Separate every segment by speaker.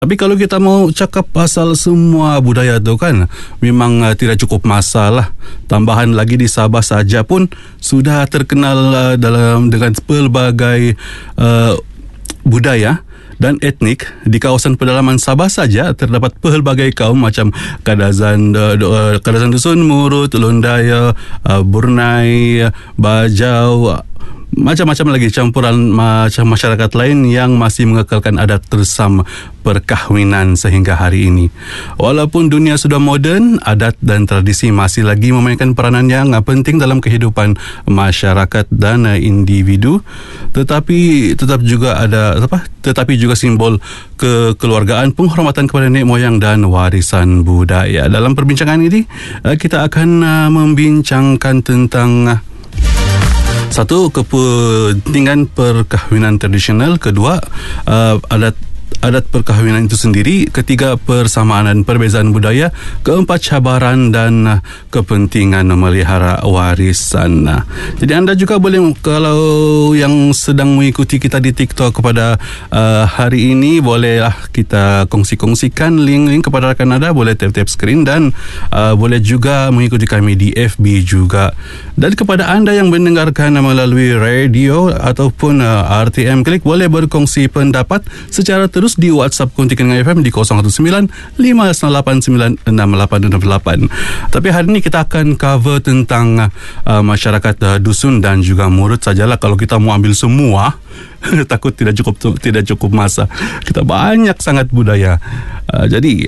Speaker 1: Tapi kalau kita mau cakap pasal semua budaya tu kan, memang tidak cukup masalah. Tambahan lagi di Sabah saja pun sudah terkenal dengan pelbagai budaya dan etnik. Di kawasan pedalaman Sabah saja terdapat pelbagai kaum macam Kadazan Dusun, Murut, Lundaya, Burnai, Bajau, macam-macam lagi campuran macam masyarakat lain yang masih mengekalkan adat tersam perkahwinan sehingga hari ini. Walaupun dunia sudah moden, adat dan tradisi masih lagi memainkan peranan yang penting dalam kehidupan masyarakat dan individu, tetapi juga simbol kekeluargaan, penghormatan kepada nenek moyang dan warisan budaya. Dalam perbincangan ini kita akan membincangkan tentang satu, kepentingan perkahwinan tradisional. Kedua, adat perkahwinan itu sendiri. Ketiga, persamaan dan perbezaan budaya. Keempat, cabaran dan kepentingan memelihara warisan. Jadi anda juga boleh, kalau yang sedang mengikuti kita di TikTok kepada hari ini, bolehlah kita kongsi-kongsikan link kepada rakan anda. Boleh tap-tap skrin dan boleh juga mengikuti kami di FB juga. Dan kepada anda yang mendengarkan melalui radio ataupun RTM Klik, boleh berkongsi pendapat secara terus di WhatsApp Konti Kenanga FM di 019-589-6868. Tapi hari ini kita akan cover tentang masyarakat dusun dan juga murut sajalah. Kalau kita mau ambil semua, takut tidak cukup masa. Kita banyak sangat budaya. Jadi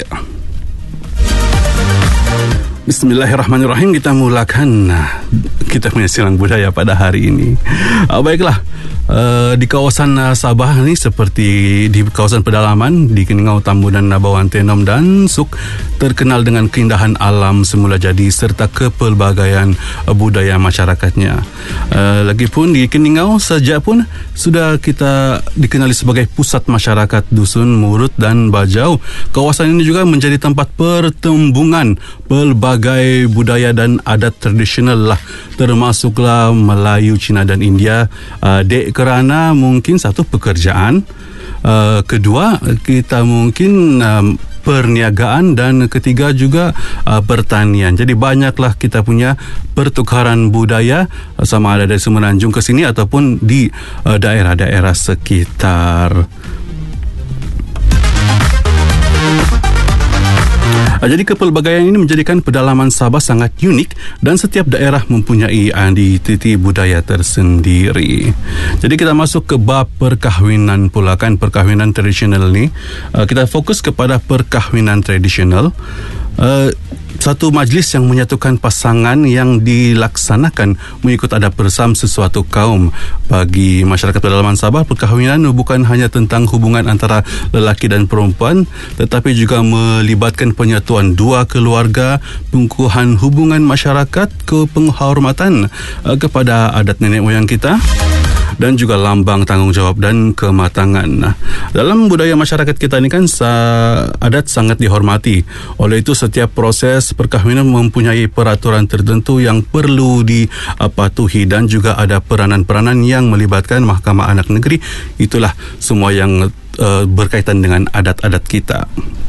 Speaker 1: Bismillahirrahmanirrahim, kita mulakan kita punya silang budaya pada hari ini. Baiklah, di kawasan Sabah ni, seperti di kawasan pedalaman di Keningau, Tambunan, Nabawan, Tenom dan Suk, terkenal dengan keindahan alam semula jadi serta kepelbagaian budaya masyarakatnya. Lagipun di Keningau saja pun sudah kita dikenali sebagai pusat masyarakat dusun, murut dan bajau. Kawasan ini juga menjadi tempat pertembungan pelbagai budaya dan adat tradisional lah, termasuklah Melayu, Cina dan India. Kerana mungkin satu, pekerjaan, kedua kita mungkin perniagaan, dan ketiga juga pertanian. Jadi banyaklah kita punya pertukaran budaya, sama ada dari Semenanjung ke sini ataupun di daerah-daerah sekitar. Jadi kepelbagaian ini menjadikan pedalaman Sabah sangat unik dan setiap daerah mempunyai identiti budaya tersendiri. Jadi kita masuk ke bab perkahwinan pula kan, perkahwinan tradisional ni. Kita fokus kepada perkahwinan tradisional. Satu majlis yang menyatukan pasangan yang dilaksanakan mengikut adat bersam sesuatu kaum. Bagi masyarakat pedalaman Sabah, perkahwinan bukan hanya tentang hubungan antara lelaki dan perempuan, tetapi juga melibatkan penyatuan dua keluarga, pengukuhan hubungan masyarakat, penghormatan kepada adat nenek moyang kita, dan juga lambang tanggungjawab dan kematangan. Dalam budaya masyarakat kita ini kan, adat sangat dihormati. Oleh itu setiap proses perkahwinan mempunyai peraturan tertentu yang perlu dipatuhi dan juga ada peranan-peranan yang melibatkan Mahkamah Anak Negeri. Itulah semua yang berkaitan dengan adat-adat kita.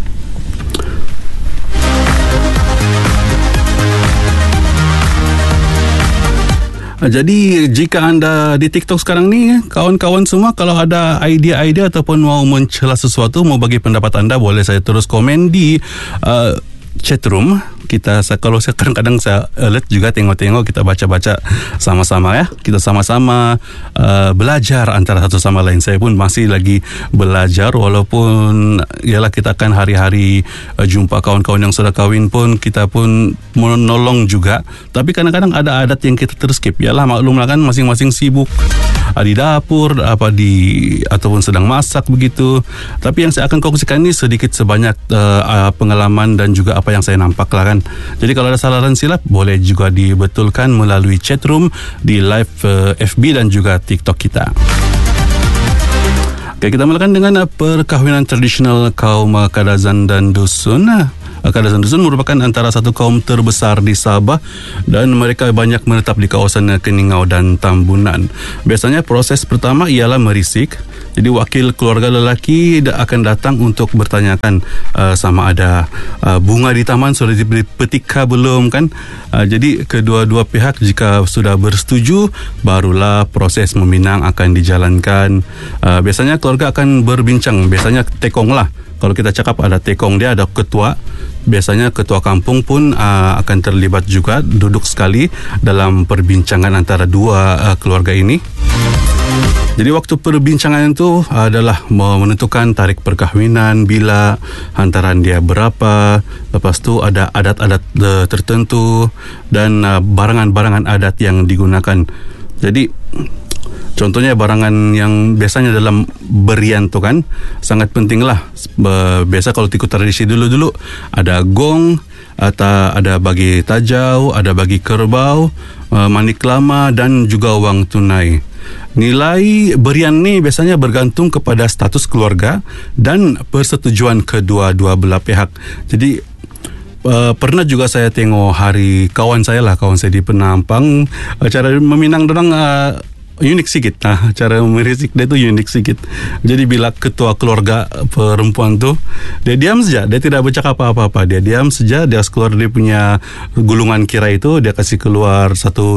Speaker 1: Jadi jika anda di TikTok sekarang ni, kawan-kawan semua, kalau ada idea-idea ataupun mau mencela sesuatu, mau bagi pendapat anda, boleh saya terus komen di chatroom. Kalau saya kadang-kadang saya alert juga, tengok-tengok, kita baca-baca sama-sama ya. Kita sama-sama belajar antara satu sama lain. Saya pun masih lagi belajar, walaupun ialah kita akan hari-hari jumpa kawan-kawan yang sudah kahwin pun, kita pun menolong juga. Tapi kadang-kadang ada adat yang kita terskip. Ialah maklumlah kan, masing-masing sibuk di dapur ataupun sedang masak begitu. Tapi yang saya akan kongsikan ini sedikit sebanyak pengalaman dan juga apa yang saya nampak lah kan. Jadi kalau ada salah dan silap, boleh juga dibetulkan melalui chatroom di live FB dan juga TikTok kita. Oke, kita mulakan dengan perkahwinan tradisional kaum Kadazan dan Dusun. Kadazan Dusun merupakan antara satu kaum terbesar di Sabah dan mereka banyak menetap di kawasan Keningau dan Tambunan. Biasanya proses pertama ialah merisik. Jadi wakil keluarga lelaki akan datang untuk bertanyakan sama ada bunga di taman sudah dipetik belum kan. Jadi kedua-dua pihak jika sudah bersetuju barulah proses meminang akan dijalankan. Biasanya keluarga akan berbincang, biasanya tekong lah. Kalau kita cakap ada tekong, dia ada ketua. Biasanya ketua kampung pun akan terlibat juga, duduk sekali dalam perbincangan antara dua keluarga ini. Jadi waktu perbincangan itu adalah menentukan tarikh perkahwinan, bila, hantaran dia berapa, lepas tu ada adat-adat tertentu dan barangan-barangan adat yang digunakan. Jadi contohnya barangan yang biasanya dalam berian tu kan sangat penting lah. Biasa kalau ikut tradisi dulu-dulu ada gong, atau ada bagi tajau, ada bagi kerbau, manik lama dan juga wang tunai. Nilai berian ni biasanya bergantung kepada status keluarga dan persetujuan kedua-dua belah pihak. Jadi pernah juga saya tengok hari kawan saya di Penampang, cara meminang dorang unik sikit. Cara merisik dia tu unik sikit. Jadi bila ketua keluarga perempuan tu, dia diam saja, dia tidak bercakap apa-apa, dia diam saja, dia keluar dia punya gulungan kira itu, dia kasih keluar satu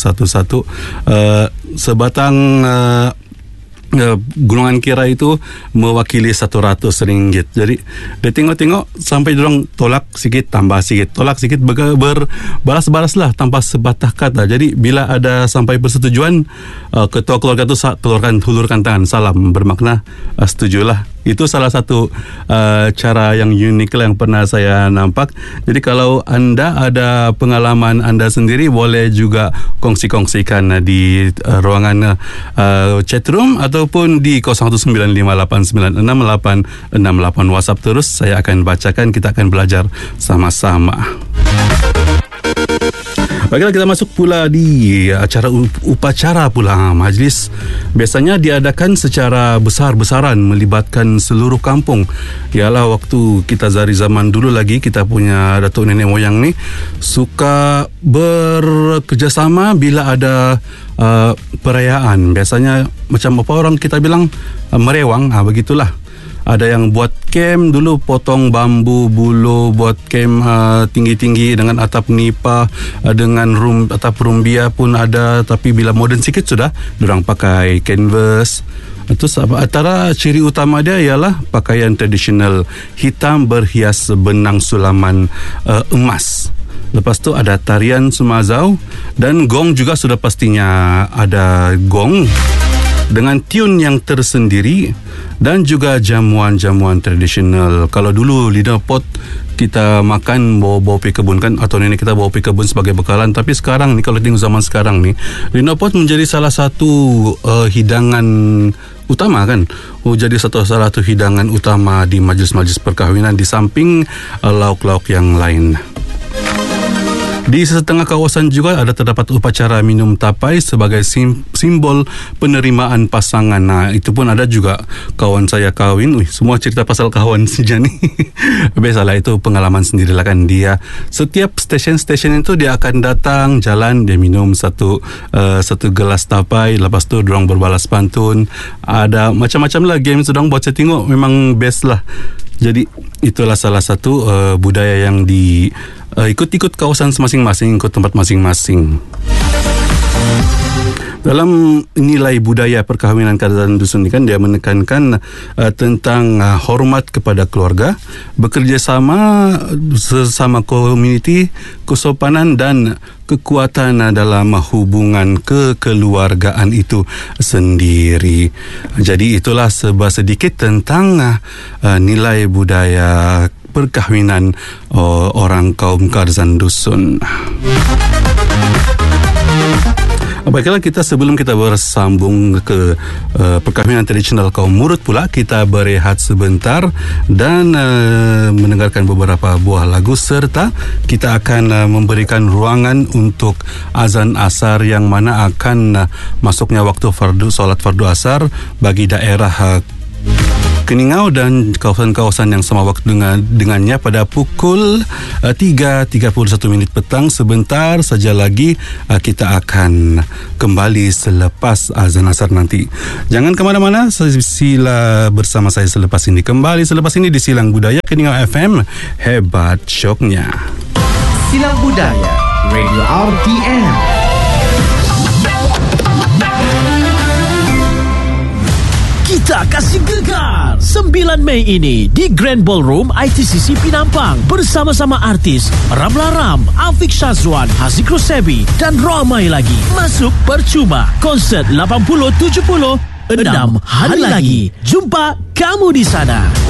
Speaker 1: sebatang gulungan kira itu mewakili RM100. Jadi dia tengok-tengok sampai dorang tolak sikit, tambah sikit, tolak sikit, berbalas-balas lah tanpa sebatah kata. Jadi bila ada sampai persetujuan, ketua keluarga tu hulurkan tangan, salam, bermakna setujulah. Itu salah satu cara yang unik lah yang pernah saya nampak. Jadi kalau anda ada pengalaman anda sendiri, boleh juga kongsi-kongsikan di ruangan chatroom ataupun di 0195896868 WhatsApp terus. Saya akan bacakan, kita akan belajar sama-sama. Baiklah, kita masuk pula di acara upacara pula. Majlis biasanya diadakan secara besar-besaran melibatkan seluruh kampung. Ialah waktu kita dari zaman dulu lagi, kita punya datuk nenek moyang ni suka bekerjasama bila ada perayaan. Biasanya macam apa orang kita bilang merewang, begitulah. Ada yang buat kem dulu, potong bambu bulu, buat kem tinggi-tinggi dengan atap nipa, dengan atap rumbia pun ada. Tapi bila moden sikit sudah, diorang pakai canvas. Itu antara ciri utama dia ialah pakaian tradisional hitam berhias benang sulaman emas. Lepas tu ada tarian sumazau dan gong juga sudah pastinya ada gong dengan tune yang tersendiri dan juga jamuan-jamuan tradisional. Kalau dulu lidah pot kita makan bawa pergi kebun kan, atau nenek kita bawa pergi kebun sebagai bekalan. Tapi sekarang ni, kalau tengok zaman sekarang ni, lidah pot menjadi salah satu hidangan utama kan. Jadi salah satu hidangan utama di majlis-majlis perkahwinan di samping lauk-lauk yang lain. Di setengah kawasan juga ada terdapat upacara minum tapai sebagai simbol penerimaan pasangan. Nah, itu pun ada juga kawan saya kahwin. Semua cerita pasal kawan saja ni. Biasalah, itu pengalaman sendirilah kan dia. Setiap stesen-stesen itu dia akan datang, jalan, dia minum satu gelas tapai. Lepas tu dorang berbalas pantun. Ada macam-macam lah game sedang buat, saya tengok memang best lah. Jadi itulah salah satu budaya yang ikut kawasan masing-masing, ikut tempat masing-masing. Dalam nilai budaya perkahwinan Kadazan Dusun ini kan, dia menekankan tentang hormat kepada keluarga, bekerjasama sesama komuniti, kesopanan dan kekuatan dalam hubungan kekeluargaan itu sendiri. Jadi itulah sedikit tentang nilai budaya perkahwinan orang kaum Kadazan Dusun. Baiklah, sebelum kita bersambung ke perkahwinan tradisional kaum Murut pula, kita berehat sebentar dan mendengarkan beberapa buah lagu, serta kita akan memberikan ruangan untuk azan asar yang mana akan masuknya waktu solat fardu asar bagi daerah Keningau dan kawasan-kawasan yang sama waktu dengannya pada pukul 3.31 petang. Sebentar saja lagi kita akan kembali selepas azan asar nanti. Jangan ke mana-mana, sila bersama saya selepas ini. Kembali selepas ini di Silang Budaya Keningau FM, hebat syoknya.
Speaker 2: Silang Budaya Radio RTM. Kita kasih gegar 9 Mei ini di Grand Ballroom ITCC Penampang bersama-sama artis Ramla Ram, Afiq Shazwan, Haziq Rosebi dan ramai lagi. Masuk percuma. Konsert 80-70 6 hari lagi. Jumpa kamu di sana.